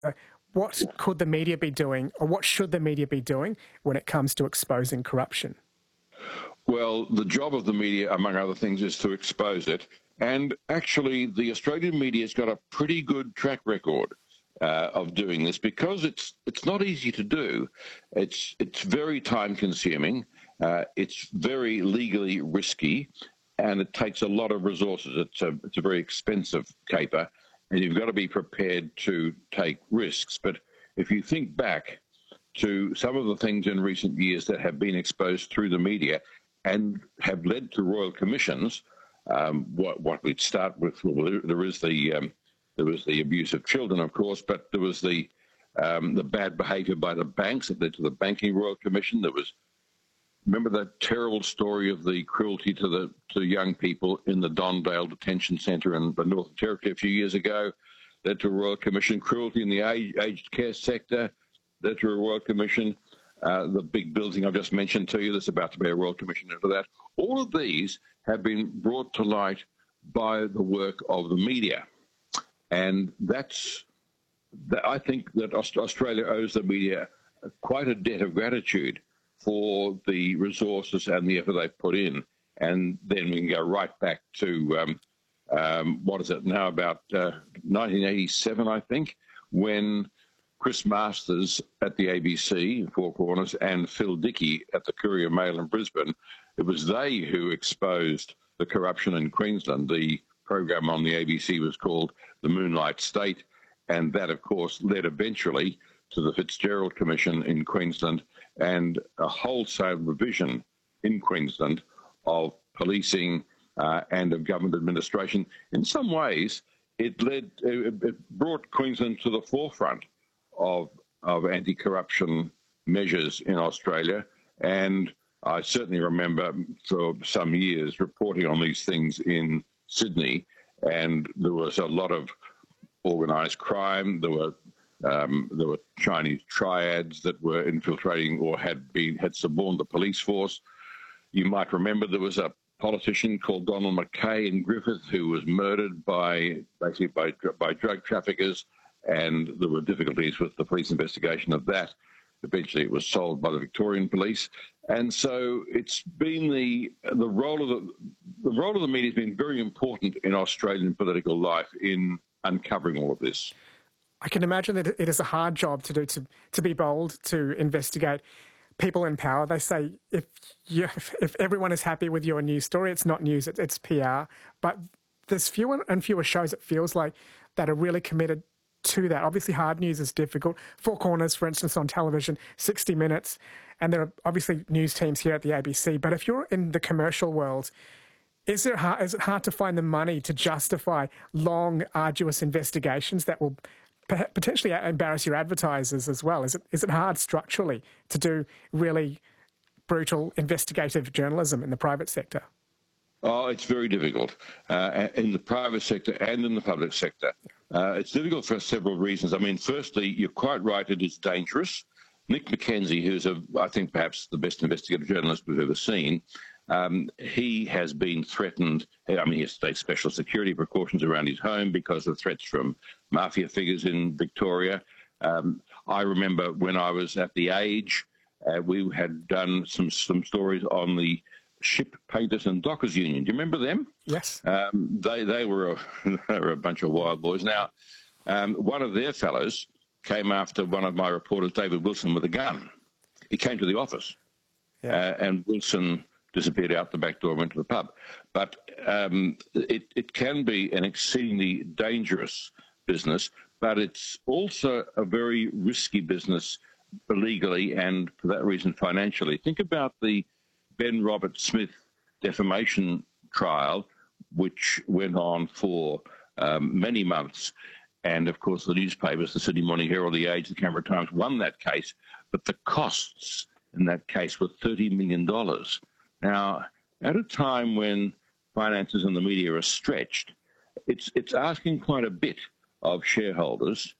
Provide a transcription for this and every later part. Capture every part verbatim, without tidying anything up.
Uh, what could the media be doing, or what should the media be doing when it comes to exposing corruption? Well, the job of the media, among other things, is to expose it. And actually, the Australian media has got a pretty good track record uh, of doing this, because it's it's not easy to do. It's it's very time consuming. Uh, it's very legally risky, and it takes a lot of resources. It's a it's a very expensive caper, and you've got to be prepared to take risks. But if you think back to some of the things in recent years that have been exposed through the media and have led to royal commissions, um, what what we'd start with, well, there is the um, there was the abuse of children, of course, but there was the um, the bad behaviour by the banks that led to the Banking Royal Commission. There was, remember that terrible story of the cruelty to the to young people in the Dondale Detention Centre in the Northern Territory a few years ago, led to a Royal Commission. Cruelty in the age, aged care sector led to a Royal Commission. Uh, the big building I've just mentioned to you, there's about to be a Royal Commission into that. All of these have been brought to light by the work of the media. And that's, I think that Australia owes the media quite a debt of gratitude for the resources and the effort they've put in. And then we can go right back to, um, um, what is it now, about uh, nineteen eighty-seven, I think, when Chris Masters at the A B C in Four Corners and Phil Dickey at the Courier Mail in Brisbane, it was they who exposed the corruption in Queensland. The program on the A B C was called The Moonlight State, and that, of course, led eventually to the Fitzgerald Commission in Queensland and a wholesale revision in Queensland of policing uh, and of government administration. In some ways, it led, it brought Queensland to the forefront of of anti-corruption measures in Australia. And I certainly remember for some years reporting on these things in Sydney, and there was a lot of organised crime. There were um, there were Chinese triads that were infiltrating or had been had suborned the police force. You might remember there was a politician called Donald Mackay in Griffith who was murdered by basically by by drug traffickers, and there were difficulties with the police investigation of that. Eventually, it was solved by the Victorian police, and so it's been the the role of the the role of the media has been very important in Australian political life in uncovering all of this. I can imagine that it is a hard job to do, to to be bold, to investigate people in power. They say if you, if everyone is happy with your news story, it's not news, it's P R. But there's fewer and fewer shows, it feels like, that are really committed to that. Obviously, hard news is difficult. Four Corners, for instance, on television, sixty minutes, and there are obviously news teams here at the A B C. But if you're in the commercial world, is it hard, is it hard to find the money to justify long, arduous investigations that will potentially embarrass your advertisers as well? Is it is it hard structurally to do really brutal investigative journalism in the private sector? Oh, it's very difficult uh, in the private sector and in the public sector. Uh, it's difficult for several reasons. I mean, firstly, you're quite right, it is dangerous. Nick McKenzie, who's, a, I think, perhaps the best investigative journalist we've ever seen, um, he has been threatened. I mean, he has to take special security precautions around his home because of threats from mafia figures in Victoria. Um, I remember when I was at The Age, uh, we had done some, some stories on the Ship Painters and Dockers Union. Do you remember them? Yes. Um, they they were, a, they were a bunch of wild boys. Now, um, one of their fellows came after one of my reporters, David Wilson, with a gun. He came to the office, yeah. uh, and Wilson disappeared out the back door and went to the pub. But um, it, it can be an exceedingly dangerous business, but it's also a very risky business legally and, for that reason, financially. Think about the Ben Roberts-Smith defamation trial, which went on for um, many months. And, of course, the newspapers, the Sydney Morning Herald, The Age, the Canberra Times, won that case. But the costs in that case were thirty million dollars. Now, at a time when finances and the media are stretched, it's, it's asking quite a bit of shareholders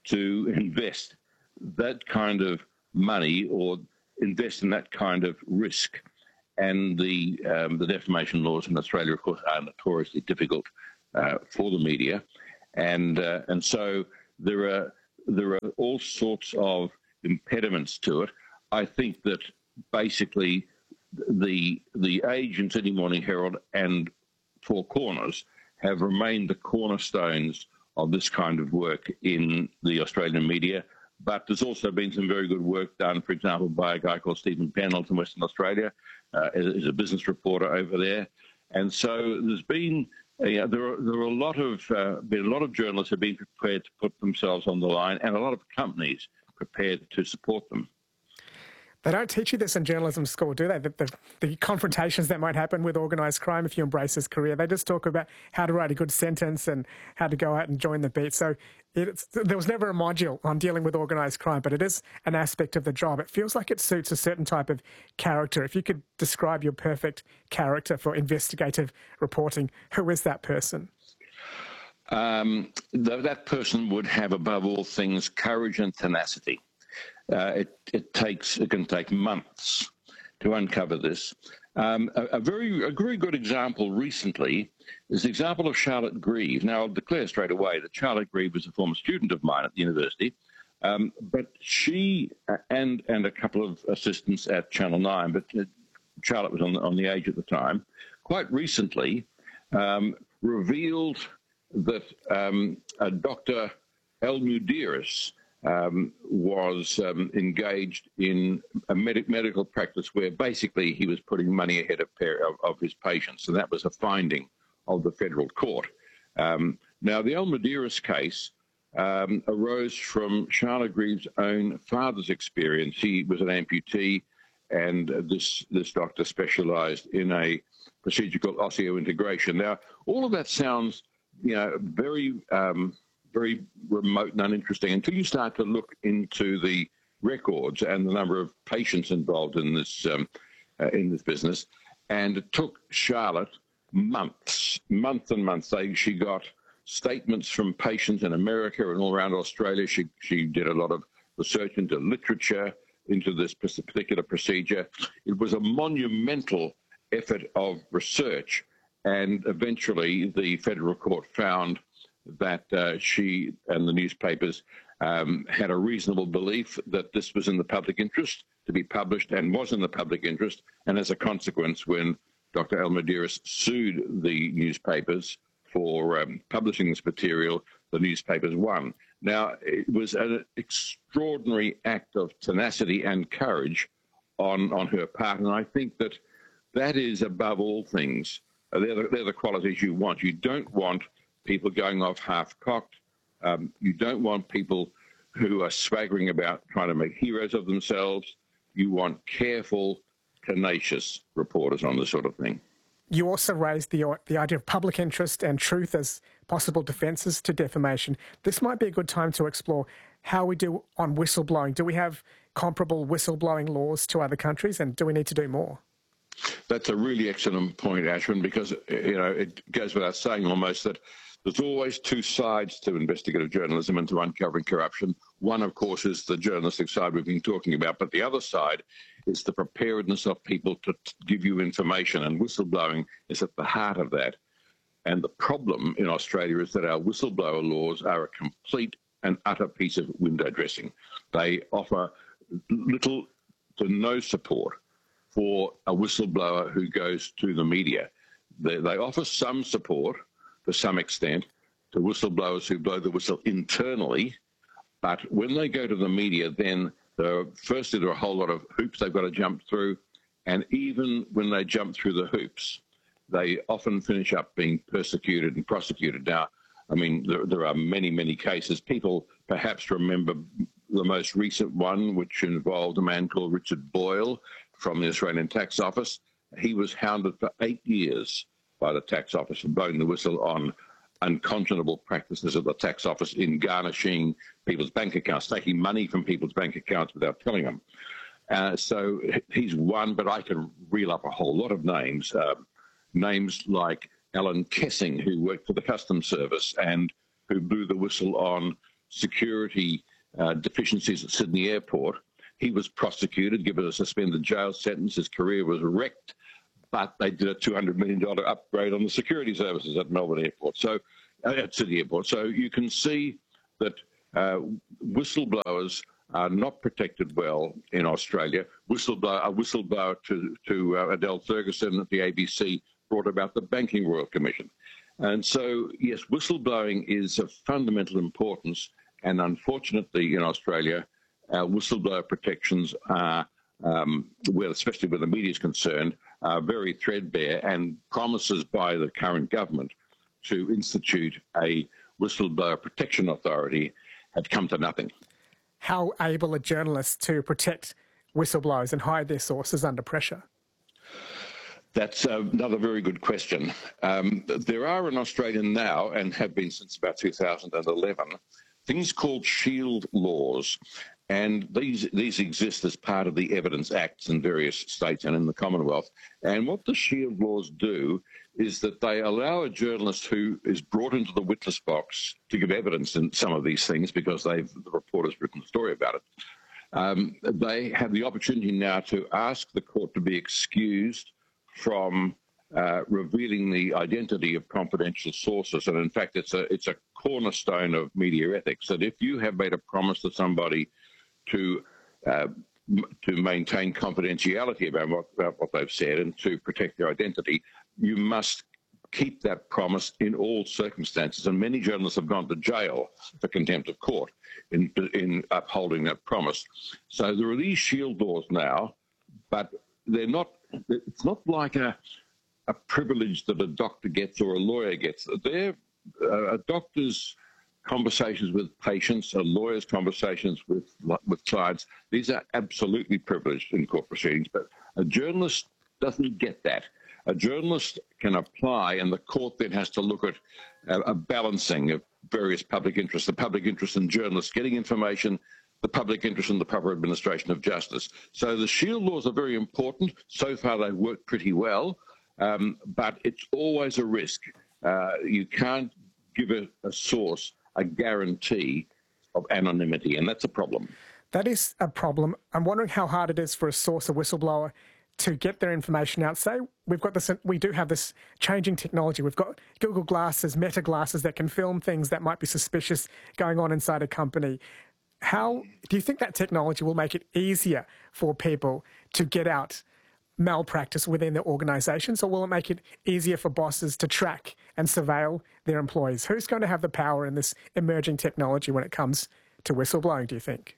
to invest that kind of money or invest in that kind of risk. And the um, the defamation laws in Australia, of course, are notoriously difficult uh, for the media, and uh, and so there are there are all sorts of impediments to it. I think that basically the the Age and Sydney Morning Herald and Four Corners have remained the cornerstones of this kind of work in the Australian media. But there's also been some very good work done, for example, by a guy called Stephen Pennell in Western Australia, uh, is a business reporter over there. And so there's been, uh, you know, there are there are a lot of uh, been a lot of journalists have been prepared to put themselves on the line, and a lot of companies prepared to support them. They don't teach you this in journalism school, do they? The, the, the confrontations that might happen with organised crime if you embrace this career. They just talk about how to write a good sentence and how to go out and join the beat. So it's, there was never a module on dealing with organised crime, but it is an aspect of the job. It feels like it suits a certain type of character. If you could describe your perfect character for investigative reporting, who is that person? Um, th- that person would have, above all things, courage and tenacity. Uh, it, it takes it can take months to uncover this. Um, a, a very a very good example recently is the example of Charlotte Grieve. Now, I'll declare straight away that Charlotte Grieve was a former student of mine at the university, um, but she and and a couple of assistants at Channel nine, but uh, Charlotte was on the, on the Age at the time, quite recently um, revealed that um, a Doctor El Mudiris Um, was um, engaged in a med- medical practice where basically he was putting money ahead of, of, of his patients, and that was a finding of the federal court. Um, now, the El Mudiris case um, arose from Charlotte Grieve's own father's experience. He was an amputee, and uh, this, this doctor specialised in a procedure called osseointegration. Now, all of that sounds, you know, very... Um, very remote and uninteresting until you start to look into the records and the number of patients involved in this um, uh, in this business. And it took Charlotte months, months and months. They, she got statements from patients in America and all around Australia. She she did a lot of research into literature into this particular procedure. It was a monumental effort of research, and eventually the federal court found that uh, she and the newspapers um, had a reasonable belief that this was in the public interest to be published, and was in the public interest. And as a consequence, when Doctor El Mudiris sued the newspapers for um, publishing this material, the newspapers won. Now, it was an extraordinary act of tenacity and courage on, on her part, and I think that that is, above all things, uh, they're, the, they're the qualities you want. You don't want people going off half-cocked. Um, you don't want people who are swaggering about trying to make heroes of themselves. You want careful, tenacious reporters on this sort of thing. You also raised the, the idea of public interest and truth as possible defences to defamation. This might be a good time to explore how we do on whistleblowing. Do we have comparable whistleblowing laws to other countries, and do we need to do more? That's a really excellent point, Ashwin, because, you know, it goes without saying almost that there's always two sides to investigative journalism and to uncovering corruption. One, of course, is the journalistic side we've been talking about, but the other side is the preparedness of people to give you information, and whistleblowing is at the heart of that. And the problem in Australia is that our whistleblower laws are a complete and utter piece of window dressing. They offer little to no support for a whistleblower who goes to the media. They, they offer some support to some extent to whistleblowers who blow the whistle internally, but when they go to the media, then there are, firstly, there are a whole lot of hoops they've got to jump through, and even when they jump through the hoops, they often finish up being persecuted and prosecuted. Now, I mean, there, there are many, many cases. People perhaps remember the most recent one, which involved a man called Richard Boyle from the Australian Tax Office. He was hounded for eight years by the tax office for blowing the whistle on unconscionable practices of the tax office in garnishing people's bank accounts, taking money from people's bank accounts without telling them. Uh, so he's one, but I can reel up a whole lot of names. Uh, names like Alan Kessing, who worked for the Customs Service and who blew the whistle on security uh, deficiencies at Sydney Airport. He was prosecuted, given a suspended jail sentence. His career was wrecked, but they did a two hundred million dollars upgrade on the security services at Melbourne Airport, so uh, at Sydney Airport. So you can see that uh, whistleblowers are not protected well in Australia. Whistleblower, a whistleblower to, to uh, Adele Ferguson at the A B C brought about the Banking Royal Commission. And so, yes, whistleblowing is of fundamental importance. And unfortunately, in Australia, our whistleblower protections are, um, well, especially where the media is concerned, are very threadbare, and promises by the current government to institute a whistleblower protection authority have come to nothing. How able are journalists to protect whistleblowers and hide their sources under pressure? That's uh, another very good question. Um, there are in Australia now, and have been since about two thousand eleven, things called shield laws. And these these exist as part of the Evidence Acts in various states and in the Commonwealth. And what the shield laws do is that they allow a journalist who is brought into the witness box to give evidence in some of these things because they've the reporter's written a story about it. Um, they have the opportunity now to ask the court to be excused from uh, revealing the identity of confidential sources. And in fact, it's a it's a cornerstone of media ethics that if you have made a promise to somebody to uh, to maintain confidentiality about what, about what they've said and to protect their identity, you must keep that promise in all circumstances. And many journalists have gone to jail for contempt of court in, in upholding that promise. So there are these shield laws now, but they're not, it's not like a, a privilege that a doctor gets or a lawyer gets. They're uh, a doctor's conversations with patients, a lawyer's conversations with with clients. These are absolutely privileged in court proceedings, but a journalist doesn't get that. A journalist can apply, and the court then has to look at a, a balancing of various public interests, the public interest in journalists getting information, the public interest in the proper administration of justice. So the shield laws are very important. So far they've worked pretty well, um, but it's always a risk. Uh, you can't give a, a source a guarantee of anonymity, and that's a problem. That is a problem. I'm wondering how hard it is for a source, a whistleblower, to get their information out. Say we've got this, we do have this changing technology. We've got Google Glasses, Meta Glasses that can film things that might be suspicious going on inside a company. How do you think that technology will make it easier for people to get out malpractice within their organisations, or will it make it easier for bosses to track and surveil their employees? Who's going to have the power in this emerging technology when it comes to whistleblowing, do you think?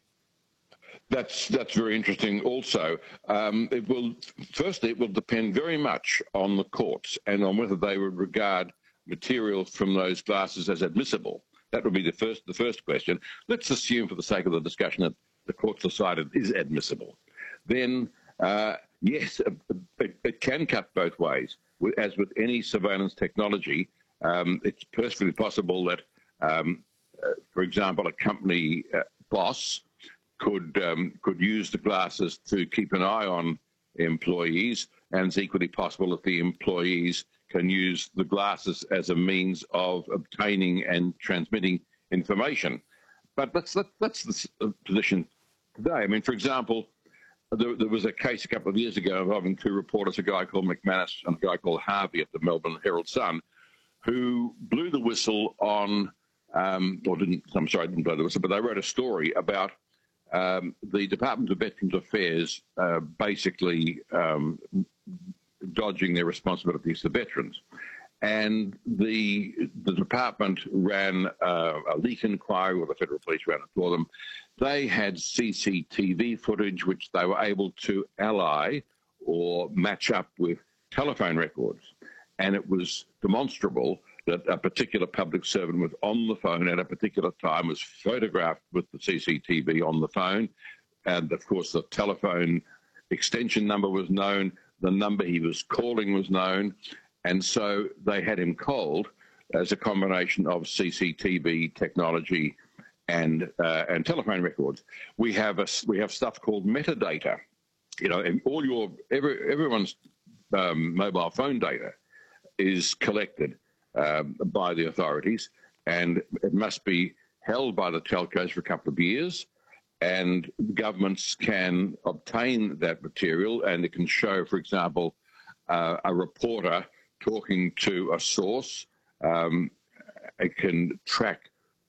That's that's very interesting also. Um, it will, firstly, it will depend very much on the courts and on whether they would regard material from those glasses as admissible. That would be the first the first question. Let's assume, for the sake of the discussion, that the court's decided it is admissible. Then Uh, yes, it, it can cut both ways. As with any surveillance technology, um, it's perfectly possible that, um, uh, for example, a company uh, boss could um, could use the glasses to keep an eye on employees, and it's equally possible that the employees can use the glasses as a means of obtaining and transmitting information. But that's that, that's the position today. I mean, for example, There, there was a case a couple of years ago involving two reporters, a guy called McManus and a guy called Harvey at the Melbourne Herald Sun, who blew the whistle on, um, or didn't, I'm sorry, didn't blow the whistle, but they wrote a story about um, the Department of Veterans Affairs uh, basically um, dodging their responsibilities to veterans. And the the department ran uh, a leak inquiry, or the federal police ran it for them. They had C C T V footage which they were able to ally or match up with telephone records. And it was demonstrable that a particular public servant was on the phone at a particular time, was photographed with the C C T V on the phone. And, of course, the telephone extension number was known. The number he was calling was known. And so they had him cold as a combination of C C T V technology and uh, and telephone records. We have a, we have stuff called metadata. You know, and all your every, everyone's um, mobile phone data is collected um, by the authorities, and it must be held by the telcos for a couple of years. And governments can obtain that material, and it can show, for example, uh, a reporter talking to a source. Um, it can track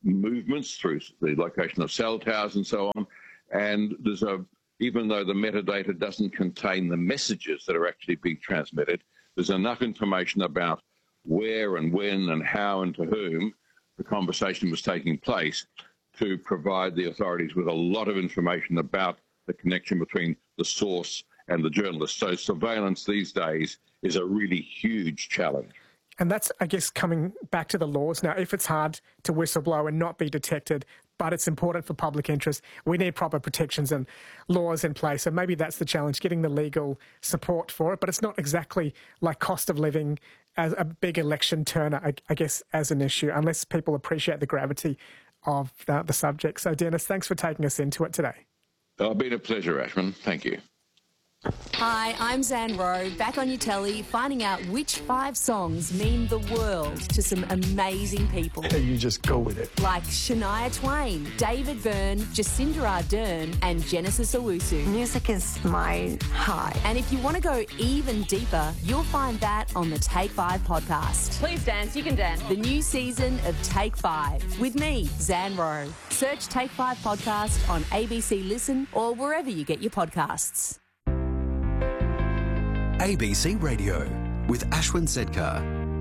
movements through the location of cell towers and so on. And there's a, even though the metadata doesn't contain the messages that are actually being transmitted, there's enough information about where and when and how and to whom the conversation was taking place to provide the authorities with a lot of information about the connection between the source and the journalist. So surveillance these days is a really huge challenge. And that's, I guess, coming back to the laws. Now, if it's hard to whistleblow and not be detected, but it's important for public interest, we need proper protections and laws in place. And maybe that's the challenge, getting the legal support for it. But it's not exactly like cost of living as a big election turner, I, I guess, as an issue, unless people appreciate the gravity of the, the subject. So, Dennis, thanks for taking us into it today. Oh, it's been a pleasure, Ashman. Thank you. Hi, I'm Zan Rowe, back on your telly, finding out which five songs mean the world to some amazing people. Hey, you just go with it. Like Shania Twain, David Byrne, Jacinda Ardern and Genesis Owusu. Music is my high. And if you want to go even deeper, you'll find that on the Take Five podcast. Please dance, you can dance. The new season of Take Five with me, Zan Rowe. Search Take Five podcast on A B C Listen or wherever you get your podcasts. A B C Radio with Ashwin Sedkar.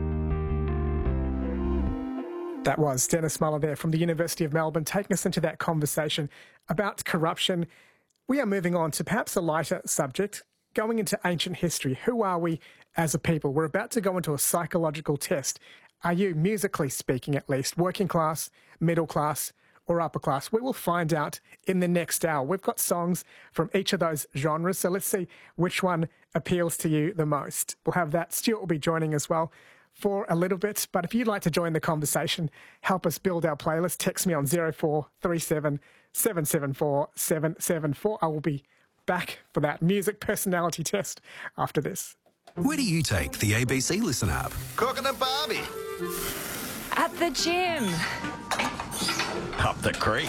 That was Dennis Muller there from the University of Melbourne taking us into that conversation about corruption. We are moving on to perhaps a lighter subject, going into ancient history. Who are we as a people? We're about to go into a psychological test. Are you, musically speaking at least, working class, middle class, or upper class? We will find out in the next hour. We've got songs from each of those genres, so let's see which one appeals to you the most. We'll have that. Stuart will be joining as well for a little bit, but if you'd like to join the conversation, help us build our playlist, text me on zero four three seven, seven seven four, seven seven four. I will be back for that music personality test after this. Where do you take the A B C Listen app? Cooking at Barbie. At the gym. Up the creek.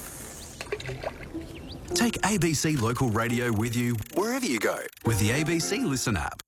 Take A B C Local Radio with you wherever you go with the A B C Listen app.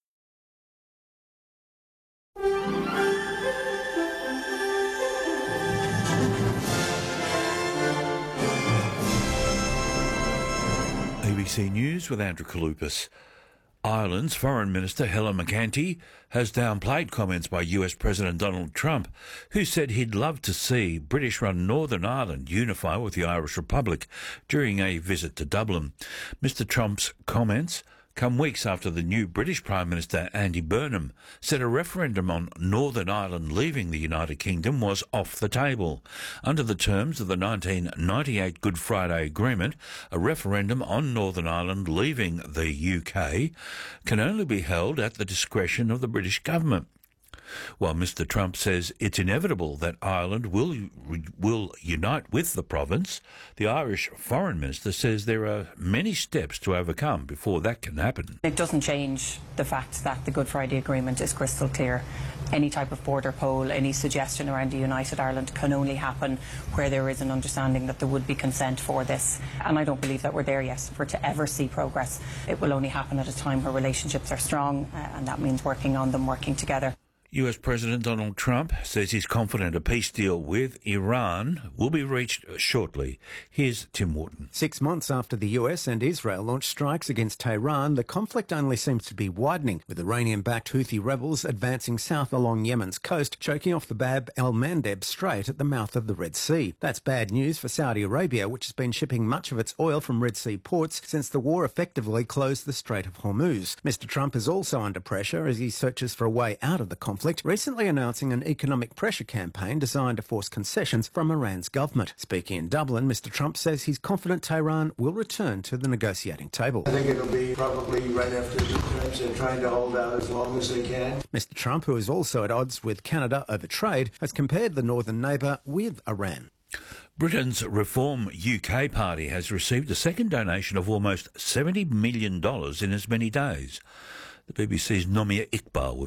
A B C News with Andrew Kalupas. Ireland's Foreign Minister Helen McEntee has downplayed comments by U S President Donald Trump, who said he'd love to see British-run Northern Ireland unify with the Irish Republic during a visit to Dublin. Mister Trump's comments come weeks after the new British Prime Minister Andy Burnham said a referendum on Northern Ireland leaving the United Kingdom was off the table. Under the terms of the nineteen ninety-eight Good Friday Agreement, a referendum on Northern Ireland leaving the U K can only be held at the discretion of the British government. While Mister Trump says it's inevitable that Ireland will will unite with the province, the Irish Foreign Minister says there are many steps to overcome before that can happen. It doesn't change the fact that the Good Friday Agreement is crystal clear. Any type of border poll, any suggestion around a united Ireland can only happen where there is an understanding that there would be consent for this. And I don't believe that we're there yet. For to ever see progress, it will only happen at a time where relationships are strong, uh, and that means working on them, working together. U S President Donald Trump says he's confident a peace deal with Iran will be reached shortly. Here's Tim Wharton. Six months after the U S and Israel launched strikes against Tehran, the conflict only seems to be widening, with Iranian-backed Houthi rebels advancing south along Yemen's coast, choking off the Bab el-Mandeb Strait at the mouth of the Red Sea. That's bad news for Saudi Arabia, which has been shipping much of its oil from Red Sea ports since the war effectively closed the Strait of Hormuz. Mister Trump is also under pressure as he searches for a way out of the conflict, recently announcing an economic pressure campaign designed to force concessions from Iran's government. Speaking in Dublin, Mister Trump says he's confident Tehran will return to the negotiating table. I think it'll be probably right after the terms. They're trying to hold out as long as they can. Mister Trump, who is also at odds with Canada over trade, has compared the northern neighbour with Iran. Britain's Reform U K party has received a second donation of almost seventy million dollars in as many days. The B B C's Nomia Iqbal with more.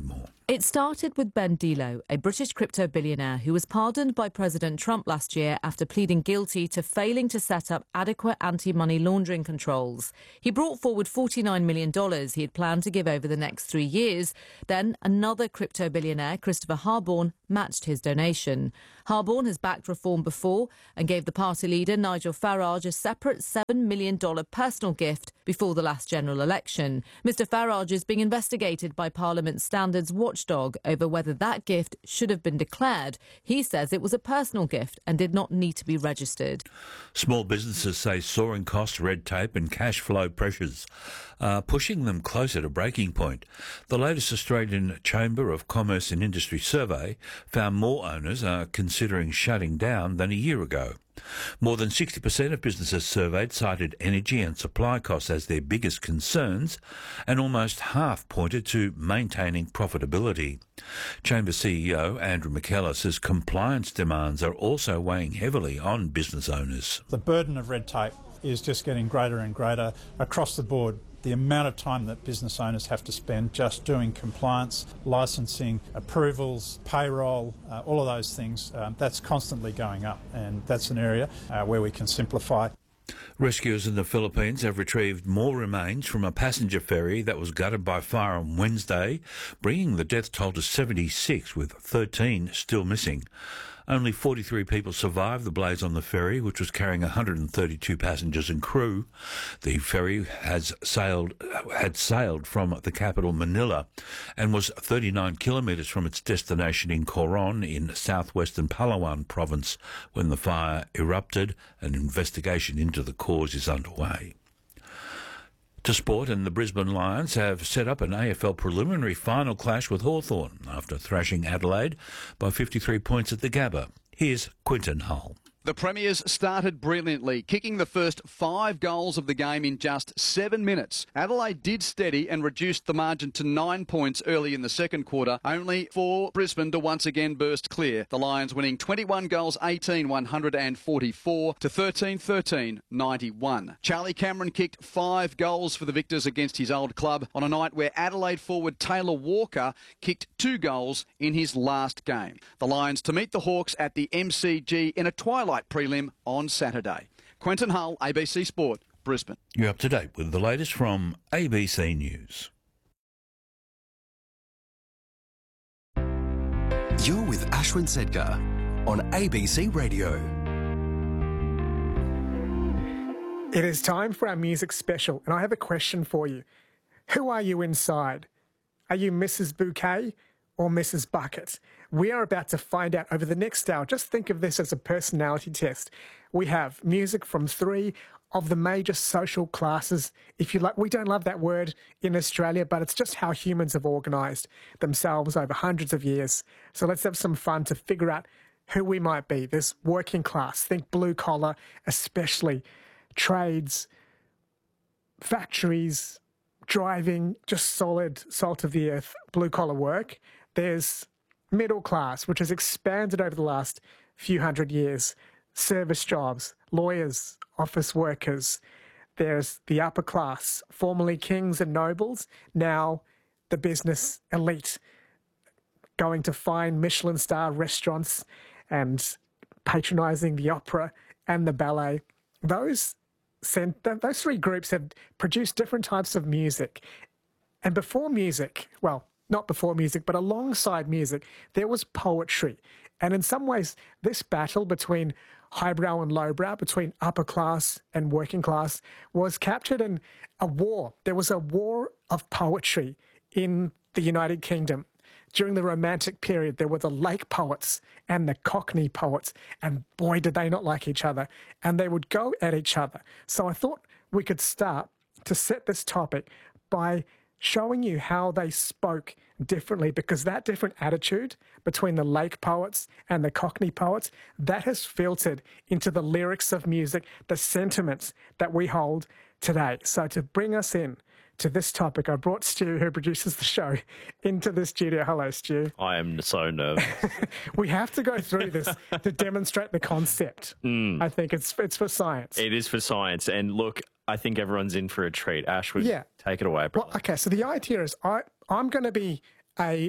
It started with Ben Dilo, a British crypto billionaire who was pardoned by President Trump last year after pleading guilty to failing to set up adequate anti-money laundering controls. He brought forward forty-nine million dollars he had planned to give over the next three years. Then another crypto billionaire, Christopher Harborne, matched his donation. Harborne has backed reform before and gave the party leader Nigel Farage a separate seven million dollars personal gift before the last general election. Mister Farage is being investigated by Parliament's Standards Watchdog over whether that gift should have been declared. He says it was a personal gift and did not need to be registered. Small businesses say soaring costs, red tape and cash flow pressures are pushing them closer to breaking point. The latest Australian Chamber of Commerce and Industry survey found more owners are considering shutting down than a year ago. More than sixty percent of businesses surveyed cited energy and supply costs as their biggest concerns, and almost half pointed to maintaining profitability. Chamber C E O Andrew McKellar says compliance demands are also weighing heavily on business owners. The burden of red tape is just getting greater and greater across the board. The amount of time that business owners have to spend just doing compliance, licensing, approvals, payroll, uh, all of those things, um, that's constantly going up, and that's an area uh, where we can simplify. Rescuers in the Philippines have retrieved more remains from a passenger ferry that was gutted by fire on Wednesday, bringing the death toll to seventy-six, with thirteen still missing. Only forty-three people survived the blaze on the ferry, which was carrying one hundred thirty-two passengers and crew. The ferry has sailed, had sailed from the capital Manila and was thirty-nine kilometres from its destination in Coron in southwestern Palawan province when the fire erupted. An investigation into the cause is underway. To sport, and the Brisbane Lions have set up an A F L preliminary final clash with Hawthorn after thrashing Adelaide by fifty-three points at the Gabba. Here's Quinton Hull. The Premiers started brilliantly, kicking the first five goals of the game in just seven minutes. Adelaide did steady and reduced the margin to nine points early in the second quarter, only for Brisbane to once again burst clear. The Lions winning twenty-one goals, eighteen, one hundred forty-four to thirteen, thirteen, ninety-one. Charlie Cameron kicked five goals for the Victors against his old club on a night where Adelaide forward Taylor Walker kicked two goals in his last game. The Lions to meet the Hawks at the M C G in a twilight prelim on Saturday. Quentin Hull, A B C Sport, Brisbane. You're up to date with the latest from A B C News. You're with Ashwin Sedgar on A B C Radio. It is time for our music special, and I have a question for you. Who are you inside? Are you Missus Bouquet or Missus Bucket? We are about to find out over the next hour. Just think of this as a personality test. We have music from three of the major social classes. If you like, we don't love that word in Australia, but it's just how humans have organised themselves over hundreds of years. So let's have some fun to figure out who we might be. There's working class, think blue collar, especially trades, factories, driving, just solid, salt of the earth, blue collar work. There's middle class, which has expanded over the last few hundred years. Service jobs, lawyers, office workers. There's the upper class, formerly kings and nobles, now the business elite, going to fine Michelin star restaurants and patronising the opera and the ballet. Those, those three groups have produced different types of music. And before music, well, not before music, but alongside music, there was poetry. And in some ways, this battle between highbrow and lowbrow, between upper class and working class, was captured in a war. There was a war of poetry in the United Kingdom. During the Romantic period, there were the Lake poets and the Cockney poets, and boy, did they not like each other. And they would go at each other. So I thought we could start to set this topic by showing you how they spoke differently, because that different attitude between the Lake poets and the Cockney poets, that has filtered into the lyrics of music, the sentiments that we hold today. So to bring us in to this topic, I brought Stu, who produces the show, into the studio. Hello, Stu. I am so nervous. We have to go through this to demonstrate the concept. Mm. I think it's it's for science. It is for science. And look, I think everyone's in for a treat. Ash, would yeah. take it away, brother. Well, okay, so the idea is I, I'm going to be a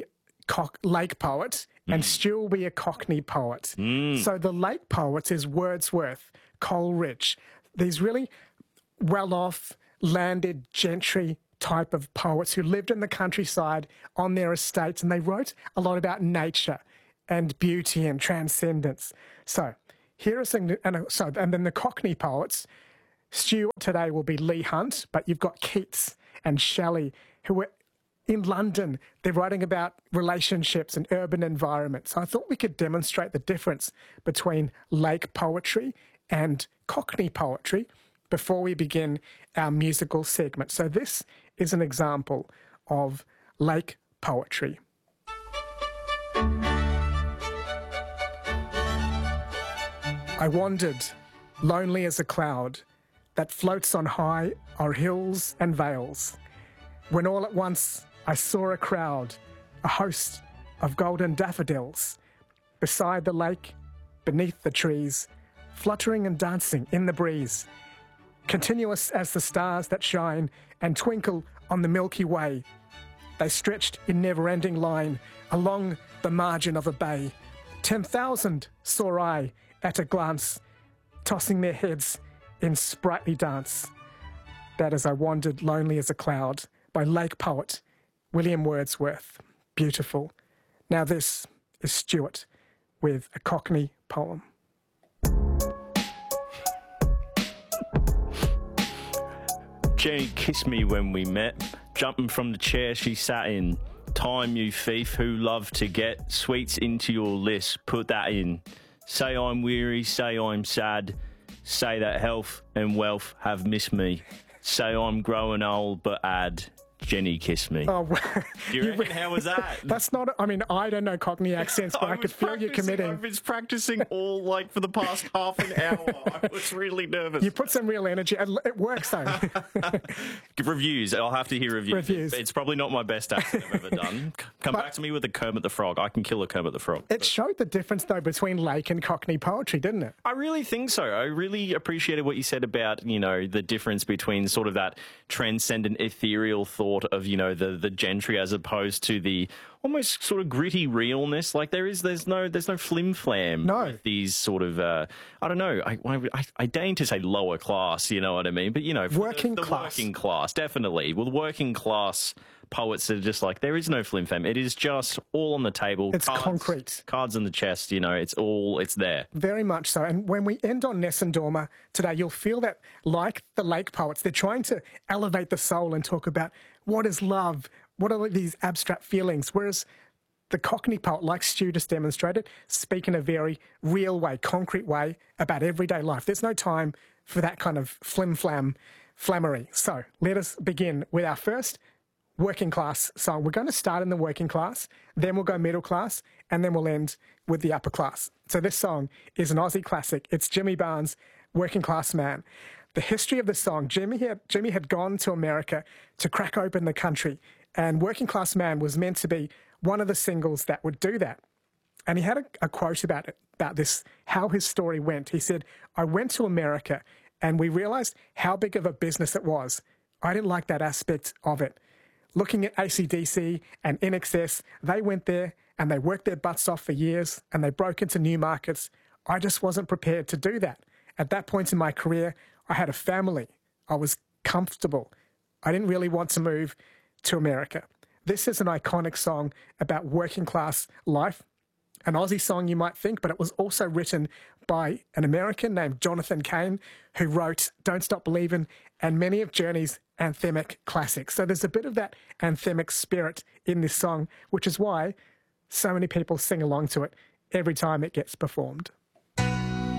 cock- lake poet, and Stu will be a Cockney poet. Mm. So the lake poets is Wordsworth, Coleridge, these really well-off, landed gentry type of poets who lived in the countryside on their estates, and they wrote a lot about nature and beauty and transcendence. So here are some, and so and then the Cockney poets. Stu today will be Leigh Hunt, but you've got Keats and Shelley who were in London. They're writing about relationships and urban environments. So I thought we could demonstrate the difference between lake poetry and Cockney poetry before we begin our musical segment. So this is an example of lake poetry. I wandered, lonely as a cloud that floats on high o'er hills and vales, when all at once I saw a crowd, a host of golden daffodils, beside the lake, beneath the trees, fluttering and dancing in the breeze, continuous as the stars that shine and twinkle on the Milky Way. They stretched in never-ending line along the margin of a bay. Ten thousand saw I at a glance, tossing their heads in sprightly dance. That as I wandered lonely as a cloud, by lake poet William Wordsworth. Beautiful. Now this is Stuart with a Cockney poem. Jenny kissed me when we met, jumping from the chair she sat in. Time, you thief who love to get sweets into your list, put that in. Say I'm weary, say I'm sad, say that health and wealth have missed me. Say I'm growing old, but add, Jenny kissed me. Oh, Do you reckon, how was that? That's not, I mean, I don't know Cockney accents, but I, I could feel you committing. I've been practicing all, like, for the past half an hour. I was really nervous. You put some real energy. It works, though. Reviews. I'll have to hear reviews. Reviews. It's probably not my best accent I've ever done. Come but, back to me with a Kermit the Frog. I can kill a Kermit the Frog. It but. showed the difference, though, between lake and Cockney poetry, didn't it? I really think so. I really appreciated what you said about, you know, the difference between sort of that transcendent, ethereal thought of, you know, the the gentry as opposed to the almost sort of gritty realness. Like there is, there's no, there's no flim flam. No. With these sort of, uh, I don't know. I, I I deign to say lower class. You know what I mean? But you know, working the, the class, working class, definitely. Well, working class poets are just like, there is no flim flam. It is just all on the table. It's cards, concrete. Cards in the chest. You know, it's all, it's there. Very much so. And when we end on Nessun Dorma today, you'll feel that, like the lake poets, they're trying to elevate the soul and talk about what is love. What are these abstract feelings? Whereas the Cockney poet, like Stu just demonstrated, speak in a very real way, concrete way about everyday life. There's no time for that kind of flim-flam, flammery. So let us begin with our first working class song. We're going to start in the working class, then we'll go middle class, and then we'll end with the upper class. So this song is an Aussie classic. It's Jimmy Barnes, Working Class Man. The history of the song, Jimmy had, Jimmy had gone to America to crack open the country, and Working Class Man was meant to be one of the singles that would do that. And he had a, a quote about it, about this, how his story went. He said, I went to America and we realised how big of a business it was. I didn't like that aspect of it. Looking at A C D C and I N X S, they went there and they worked their butts off for years and they broke into new markets. I just wasn't prepared to do that. At that point in my career, I had a family. I was comfortable. I didn't really want to move to America. This is an iconic song about working class life. An Aussie song, you might think, but it was also written by an American named Jonathan Cain, who wrote Don't Stop Believin' and many of Journey's anthemic classics. So there's a bit of that anthemic spirit in this song, which is why so many people sing along to it every time it gets performed.